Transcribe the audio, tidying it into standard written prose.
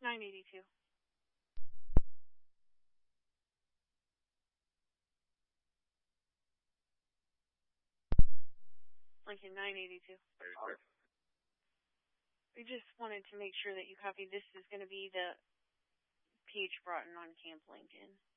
982. Lincoln 982. We just wanted to make sure that you copied. This is going to be the P.H. Broughton on Camp Lincoln.